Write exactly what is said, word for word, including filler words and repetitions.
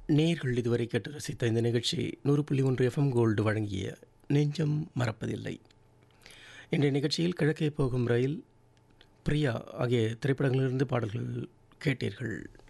நேயர்கள் இதுவரை கேட்டு ரசித்த இந்த நிகழ்ச்சி நூறு புள்ளி ஒன்று எஃப்எம் கோல்டு வழங்கிய நெஞ்சம் மறப்பதில்லை. இன்றைய நிகழ்ச்சியில் கிழக்கே போகும் ரயில், பிரியா ஆகிய திரைப்படங்களிலிருந்து பாடல்கள் கேட்டீர்கள்.